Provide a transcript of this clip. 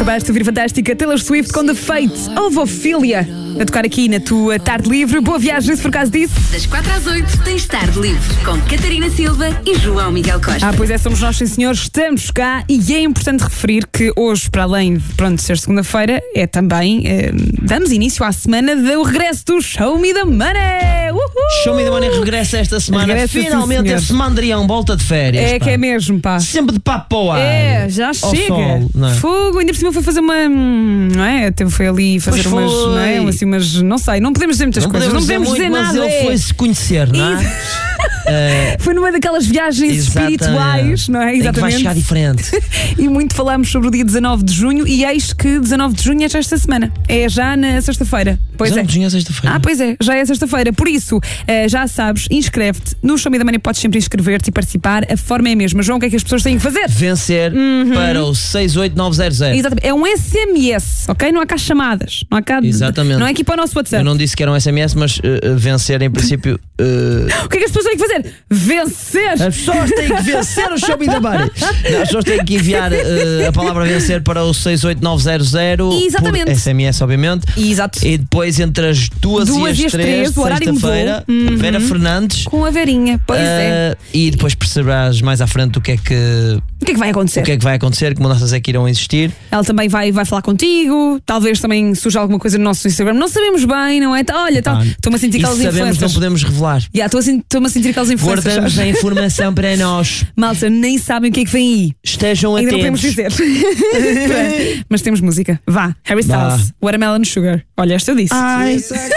Acabaste de ouvir fantástica Taylor Swift com The Fate of Ophelia. A tocar aqui na tua tarde livre. Boa viagem, se por causa disso. Das 4 às 8 tens tarde livre com Catarina Silva e João Miguel Costa. Pois é, somos nós, sim senhores, estamos cá e é importante referir que hoje, para além de ser segunda-feira, é também, damos início à semana do regresso do Show Me the Money. Show Me the Money regressa esta semana. Regressa, finalmente sim, esse mandrião volta de férias. É pá. que é mesmo, pá. Sempre de papo para o ar. É, já Ao chega. sol, não é? Fogo, ainda por cima foi fazer uma. Não é? Foi ali fazer Pois umas. foi. Não é? Assim, mas não sei, não podemos dizer muitas coisas. Não podemos muito, dizer mas nada. ele foi-se conhecer, não é? Foi numa daquelas viagens espirituais, não é? Em que vai chegar diferente. E muito falámos sobre o dia 19 de junho e eis que 19 de junho é já esta semana. É já na sexta-feira. Pois é. 19 de junho é sexta-feira. Pois é, já é sexta-feira. Por isso, já sabes, inscreve-te. No Show Me the Money podes sempre inscrever-te e participar. A forma é a mesma. João, o que é que as pessoas têm que fazer? Vencer para o 68900. Exatamente. É um SMS, ok? Não há cá chamadas. Não há cá. Exatamente. Não é aqui para o nosso WhatsApp. Eu não disse que era um SMS, mas vencer em princípio. O que é que as pessoas têm que fazer? Vencer! As pessoas têm que vencer o Show Me the Money. Não, as pessoas têm que enviar a palavra vencer para o 68900. Exatamente. Por SMS, obviamente. Exato. E depois entre as 2 e as 3 de o horário sexta-feira, mudou. Vera Fernandes. Com a Verinha. Pois é. E depois perceberás mais à frente o que é que vai acontecer? O que é que vai acontecer, que mudanças é que irão existir. Ela também vai falar contigo. Talvez também surja alguma coisa no nosso Instagram. Não sabemos bem, não é? Olha, estou-me a sentir aquelas sabemos, influências. não podemos revelar. Estou-me a sentir aquelas influências. Guardamos a informação para nós. Malta, nem sabem o que é que vem aí. Estejam Ainda atentos. não podemos dizer. Mas temos música. Vá, Harry Styles, Watermelon Sugar. Olha, esta eu disse.